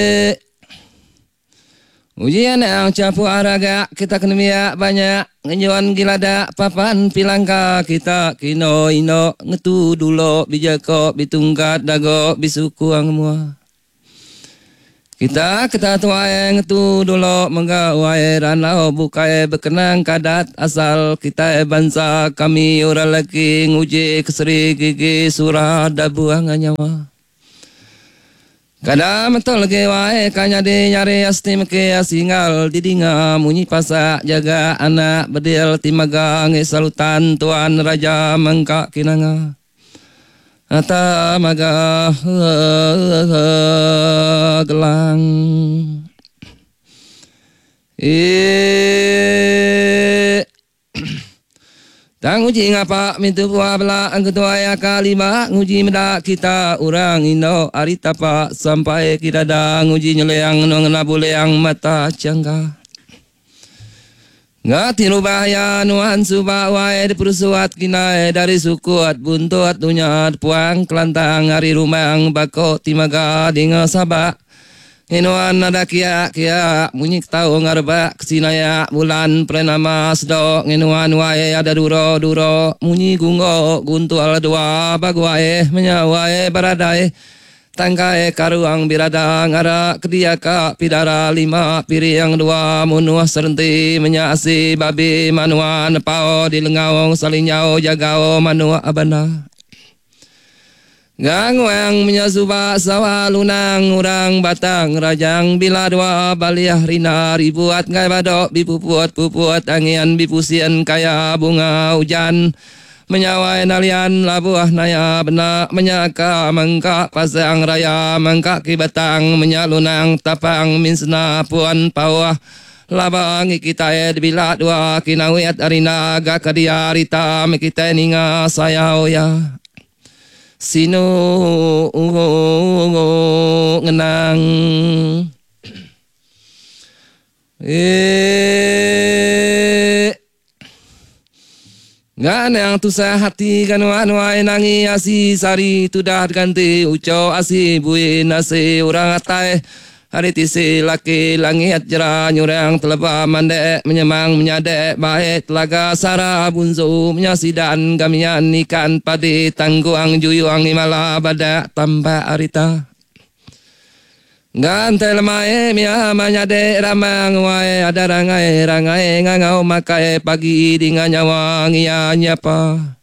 Ujian yang capu araga kita kena miak banyak ngenyuan gilada papan pilangka kita kino ino ngetu dulu bijako bitungkat dago bisuku ang mua. Kita tuae ngetu dulu mengga wae ranau bukae bekenang kadat asal kita bangsa kami orang laki nguji keseri gigi surah dabuang nyawa. Kadang betul lagi wae kanya di nyari asti meke asingal didinga munyi pasak jaga anak bedil timaga ngesalutan tuan raja mengka kinanga ata maga gelang Tang uji ngapa mintu buah bela angketua ya kalima nguji medak kita orang Indo arita pak sampai kita dah nguji nyeleang nongna buleang mata cangga. Ngati rubaya nuan subah wae di perusuat kinae dari sukuat buntuat dunyat puang kelantang hari rumang bako timaga dinga sabak. Inuan nada kia munyi tau ngarba kesinaya bulan prenama sedok inuan wae ada duro munyi gungo guntual dua bagwae menyawae baradai tangkae karuang birada ngara kediaka pidara lima piriang dua munuah serenti menyasi babi manuan pao di lengawong salinyau jagao manuah abana Gangwang menyasuba sawa lunang urang batang rajang bila dua baliah rina ribuat ngai badok bipupuat angian bipusian kaya bunga hujan menyawai nalian labuah naya benak menyaka mengka pasang raya mengka kibatang menyalunang tapang minsna puan pawah labang kita bila dua kinawet arina gakadia rita mekita ninga sayau ya Sino ngenang Ngan yang tusah hati kanuan wae nangi asi sari tudah ganti uco asi buin asi orang atai hari tisi laki langit jera nyurang teleba mandek menyemang menyadek baik telaga sara bunzu menyasidan gamian ikan padi tangguang juyuang imala badak tambah arita Gantai lemai mia menyadek ramang wae ada rangai ngangau makai pagi dengan nyawang ia nyapa